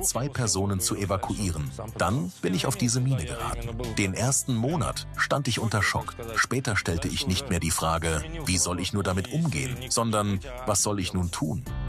2 Personen zu evakuieren. Dann bin ich auf diese Mine geraten. Den ersten Monat stand ich unter Schock. Später stellte ich nicht mehr die Frage, wie soll ich nur damit umgehen, sondern was soll ich nun tun?